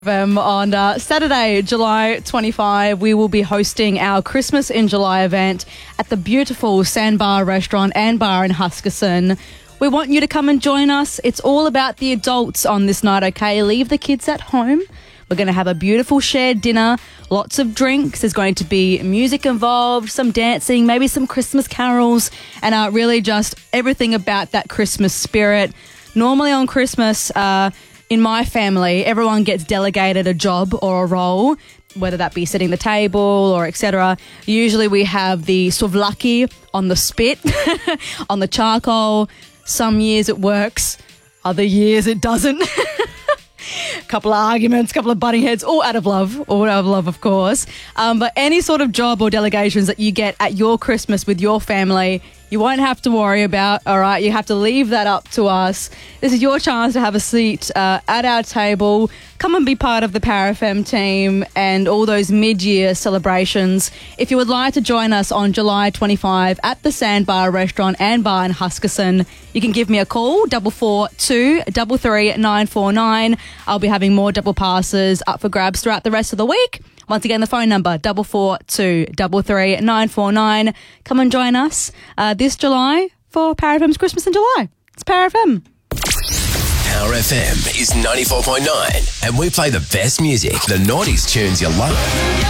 On Saturday, July 25, we will be hosting our Christmas in July event at the beautiful Sandbar Restaurant and Bar in Huskisson. We want you to come and join us. It's all about the adults on this night, okay? Leave the kids at home. We're going to have a beautiful shared dinner, lots of drinks. There's going to be music involved, some dancing, maybe some Christmas carols, and really just everything about that Christmas spirit. Normally on Christmas, in my family, everyone gets delegated a job or a role, whether that be setting the table or etc. Usually we have the souvlaki on the spit, on the charcoal. Some years it works, other years it doesn't. Couple of arguments, couple of butting heads, all out of love, of course. But any sort of job or delegations that you get at your Christmas with your family, you won't have to worry about, all right? You have to leave that up to us. This is your chance to have a seat at our table. Come and be part of the Power FM team and all those mid-year celebrations. If you would like to join us on July 25 at the Sandbar Restaurant and Bar in Huskisson, you can give me a call, 442 33 949. I'll be having more double passes up for grabs throughout the rest of the week. Once again, the phone number, 442 33 949. Come and join us this July for Power FM's Christmas in July. It's Power FM. Power FM is 94.9 and we play the best music, the 90s tunes you love.